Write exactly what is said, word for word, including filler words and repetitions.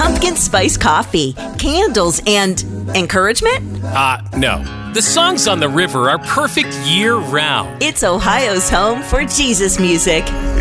pumpkin spice coffee, candles, and encouragement? Uh, no. The songs on the river are perfect year-round. It's Ohio's home for Jesus music.